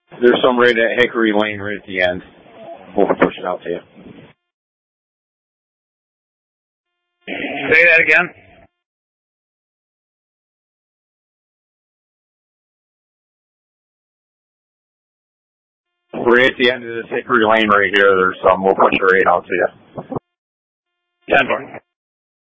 There's some right at Hickory Lane right at the end. We'll push it out to you. Say that again. Right at the end of this Hickory Lane right here, there's some. We'll push it right out to you. 10-4.